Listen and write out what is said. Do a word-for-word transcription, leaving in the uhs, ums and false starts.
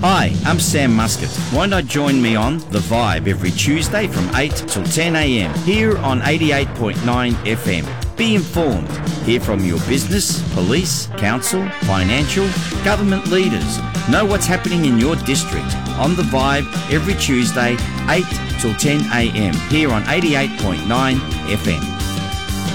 Hi, I'm Sam Muscat. Why not join me on The Vibe every Tuesday from eight till ten a m here on eighty-eight point nine F M. Be informed. Hear from your business, police, council, financial, government leaders. Know what's happening in your district on The Vibe every Tuesday, eight till ten a m here on eighty-eight point nine F M.